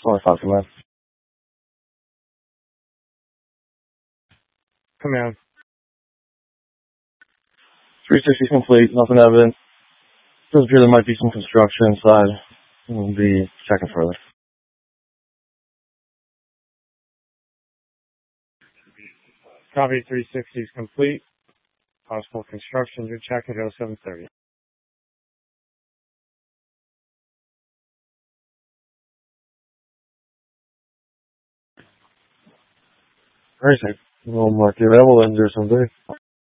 25 command. Command. 360 is complete, nothing evident. Does appear there might be some construction inside. We'll be checking further. Copy, 360 is complete. Possible construction, you're checking at 0730. Very safe. We'll mark you available and do something.